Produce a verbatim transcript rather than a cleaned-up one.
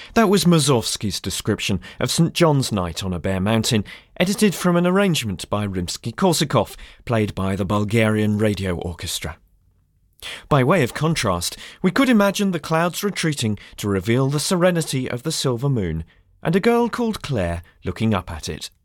That was Mussorgsky's description of Saint John's Night on a Bare Mountain, edited from an arrangement by Rimsky-Korsakov, played by the Bulgarian Radio Orchestra. By way of contrast, we could imagine the clouds retreating to reveal the serenity of the silver moon, and a girl called Claire looking up at it.